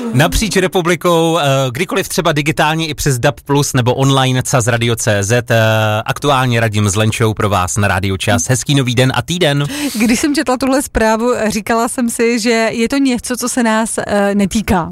Napříč republikou, kdykoliv třeba digitálně i přes DAB+, nebo online z Radio.cz, aktuálně Radim s Lenčou pro vás na Radio Čas. Hezký nový den a týden. Když jsem četla tuhle zprávu, říkala jsem si, že je to něco, co se nás netýká.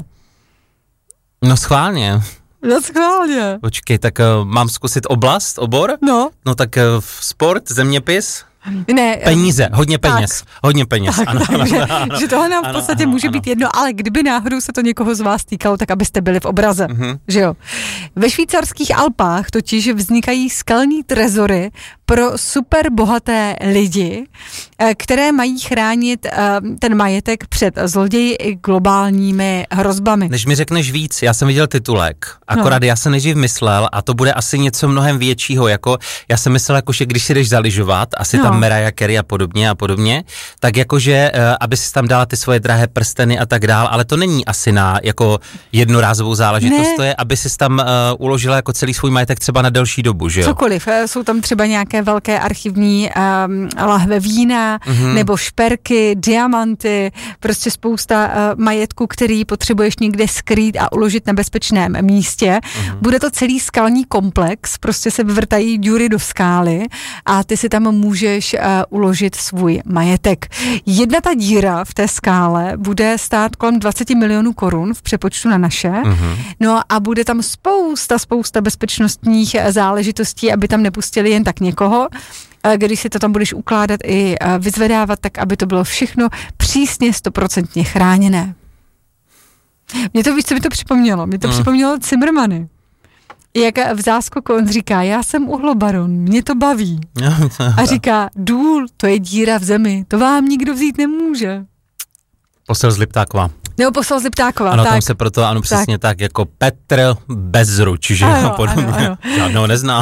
No schválně. No schválně. Počkej, tak mám zkusit oblast, obor? No. No tak sport, zeměpis? Ne, peníze, hodně peněz, tak, hodně peněz. Tak, ano, že tohle nám v podstatě může být jedno, ale kdyby náhodou se to někoho z vás týkalo, tak abyste byli v obraze, že jo. Ve švýcarských Alpách totiž vznikají skalní trezory pro super bohaté lidi, které mají chránit ten majetek před zloději i globálními hrozbami. Než mi řekneš víc, já jsem viděl titulek, akorát já jsem nejdřív myslel, a to bude asi něco mnohem většího, jako já jsem myslel, jako, že když si jdeš zaližovat, asi tam Mariah Carey a podobně, tak jakože, aby si tam dala ty svoje drahé prsteny a tak dál, ale to není asi na jako jednorázovou záležitost, to je, aby si tam uložila jako celý svůj majetek třeba na delší dobu, že jo? Cokoliv, jsou tam třeba nějaké velké archivní lahve vína, nebo šperky, diamanty, prostě spousta majetku, který potřebuješ někde skrýt a uložit na bezpečném místě. Bude to celý skalní komplex, prostě se vyvrtají díry do skály a ty si tam můžeš uložit svůj majetek. Jedna ta díra v té skále bude stát kolem 20 milionů korun v přepočtu na naše, no a bude tam spousta bezpečnostních záležitostí, aby tam nepustili jen tak někoho. Když si to tam budeš ukládat i vyzvedávat, tak aby to bylo všechno přísně 100% chráněné. Mě to, víš, co mi to připomnělo? Mě to připomnělo Cimrmany. Jak v záskoku on říká, já jsem uhlobaron, mě to baví. A říká, důl, to je díra v zemi, to vám nikdo vzít nemůže. Poslal z Liptákova. Nebo poslal z Liptákova, ano, tak. Tam se proto, ano, přesně tak, jako Petr Bezruč, že ano, podobně. Ano. Žádnou neznám.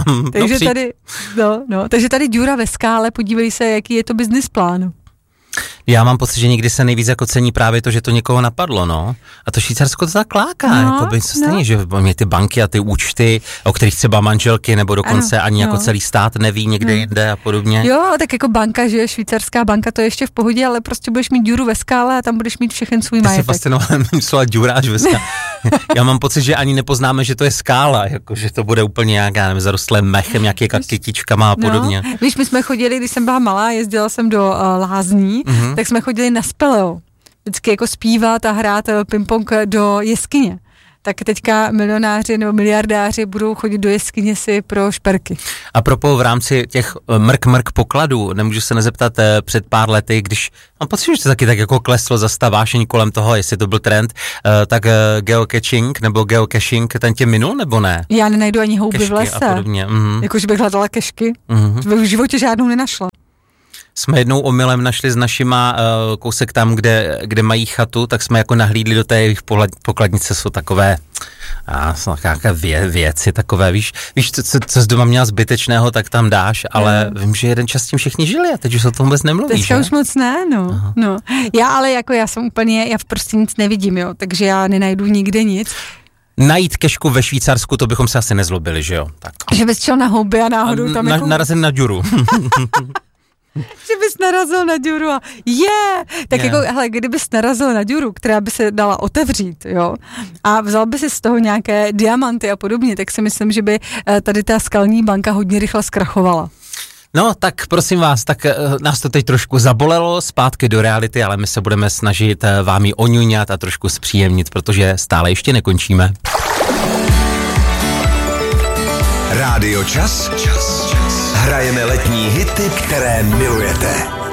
Takže tady díra ve skále, podívej se, jaký je to business plán. Já mám pocit, že někdy se nejvíc jako cení právě to, že to někoho napadlo, no. A to Švýcarsko to tak láká, jako by co stejně, že mě ty banky a ty účty, o kterých třeba manželky nebo dokonce ani jako celý stát neví někde jinde a podobně. Jo, tak jako banka, že švýcarská banka, to je ještě v pohodě, ale prostě budeš mít díru ve skále a tam budeš mít všechen svůj majetek. Já se fascinovala slova díra až ve skále. Já mám pocit, že ani nepoznáme, že to je skála, jako že to bude úplně nějak, já nevím, zarostlé mechem, nějaké kytičkama a podobně. No, víš, my jsme chodili, když jsem byla malá, jezdila jsem do lázní, tak jsme chodili na speleo. Vždycky jako zpívat a hrát ping-pong do jeskyně. Tak teďka milionáři nebo miliardáři budou chodit do jeskyně si pro šperky. A propos v rámci těch mrk pokladů, nemůžu se nezeptat před pár lety, když mám pocit, že to taky tak jako kleslo zase ta vášeň kolem toho, jestli to byl trend, tak geocaching nebo geocaching, ten tě minul nebo ne? Já nenajdu ani houby kešky v lese. A podobně. Jakože bych hledala kešky. V životě žádnou nenašla. Jsme jednou omylem našli s našima kousek tam, kde mají chatu, tak jsme jako nahlídli do té jejich pokladnice, jsou takové jsou nějaké věci takové, víš, co z doma měla zbytečného, tak tam dáš, ale vím, že jeden čas s tím všichni žili a teď už o tom vůbec nemluví. Teďka už moc ne, no. Já jsem úplně, já prostě nic nevidím, jo, takže já nenajdu nikde nic. Najít kešku ve Švýcarsku, to bychom se asi nezlobili, že jo? Tak. Že bys šel na houby a náhodou tam jako... Narazím na díru. Že bys narazil na díru a tak jako, hele, kdybys narazil na díru, která by se dala otevřít, jo, a vzal by si z toho nějaké diamanty a podobně, tak si myslím, že by tady ta skalní banka hodně rychle zkrachovala. No, tak prosím vás, tak nás to teď trošku zabolelo, zpátky do reality, ale my se budeme snažit vám ji oňuňat a trošku zpříjemnit, protože stále ještě nekončíme. Rádio Čas. Hrajeme letní hity, které milujete.